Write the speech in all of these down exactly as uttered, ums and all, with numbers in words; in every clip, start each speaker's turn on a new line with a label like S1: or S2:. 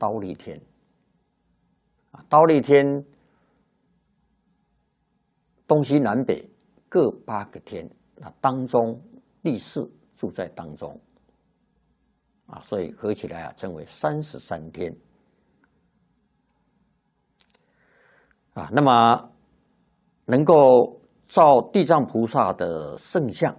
S1: 忉利天。啊，忉利天东西南北各八个天，那当中立士住在当中，啊，所以合起来啊称为三十三天。啊，那么能够照地藏菩萨的圣像，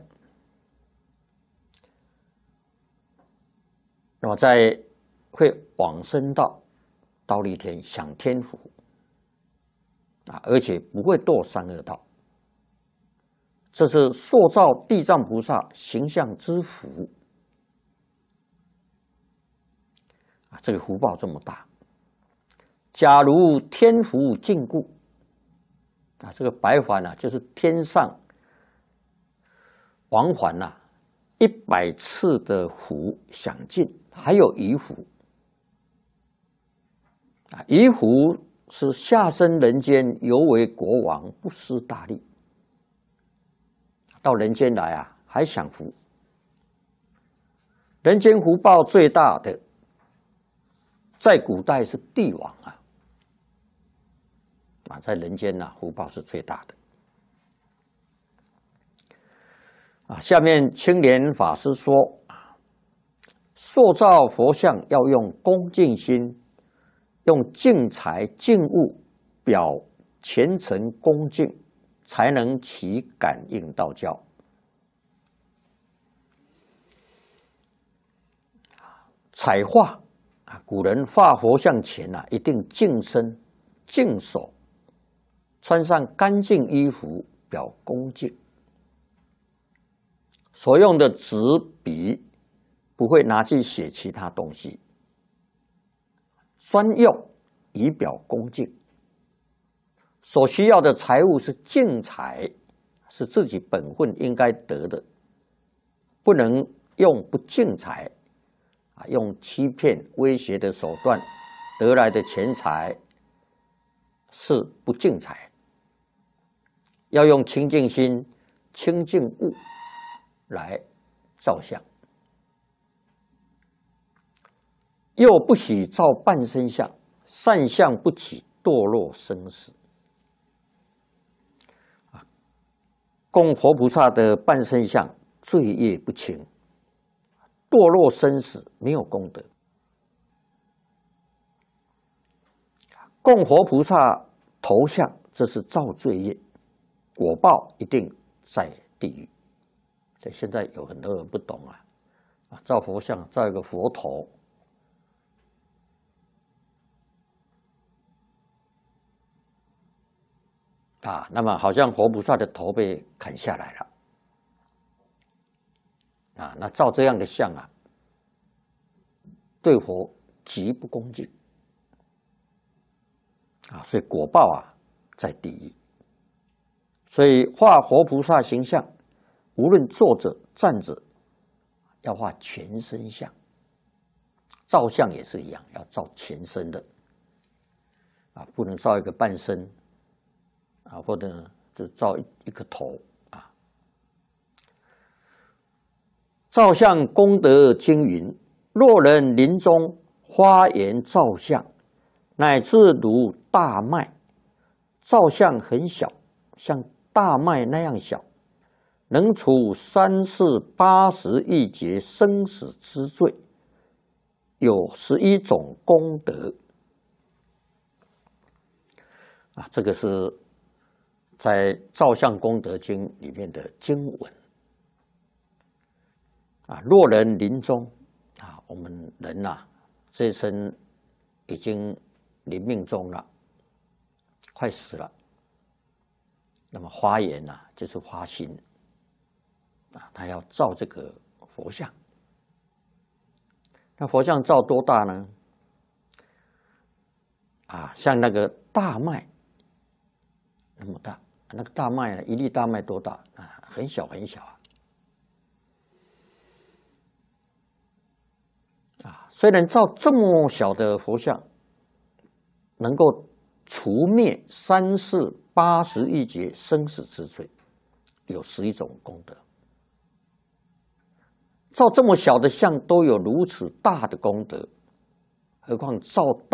S1: 那么在会往生到忉利天享天福啊，而且不会堕三恶道。这是塑造地藏菩萨形象之福啊，这个福报这么大。假如天福尽故啊，这个白环啊，就是天上王环呐、啊，一百次的福享尽，还有余福啊，余福是下生人间，犹为国王，不失大利。到人间来啊，还享福。人间福报最大的，在古代是帝王啊，啊，在人间呐、啊，福报是最大的。啊，下面青莲法师说啊，塑造佛像要用恭敬心，用净财净物表虔诚恭敬，才能起感应道交。彩画啊，古人画佛像前啊，一定净身、净手，穿上干净衣服，表恭敬。所用的纸笔不会拿去写其他东西，专用以表恭敬。所需要的财物是净财，是自己本分应该得的，不能用不净财啊，用欺骗、威胁的手段得来的钱财是不净财。要用清净心、清净物来照相，又不许照半身像，善相不起堕落生死。供佛菩萨的半身像罪业不轻，堕落生死没有功德。供佛菩萨头像，这是造罪业，果报一定在地狱。对，现在有很多人不懂啊，啊，造佛像，造一个佛头，啊，那么好像佛菩萨的头被砍下来了，啊，那照这样的像啊，对佛极不恭敬，啊，所以果报啊在地狱。所以画佛菩萨形象，无论坐着站着，要画全身像。照相也是一样，要照全身的，啊，不能照一个半身。啊，或者就照一个头啊。照相功德经云：若人临终花颜照相，乃至如大麦，照相很小，像大麦那样小，能除三世八十亿劫生死之罪，有十一种功德。啊，这个是在《照相功德经》里面的经文啊，若人临终啊，我们人呐、啊，这一生已经临命终了，快死了。那么花颜呐、啊，就是花心啊，他要照这个佛像。那佛像照多大呢？啊，像那个大麦那么大。那个大麦呢？一粒大麦多大啊？很小很小啊！啊，虽然照这么小的佛像，能够除灭三世八十亿劫生死之罪，有十一种功德。照这么小的像都有如此大的功德， 何况照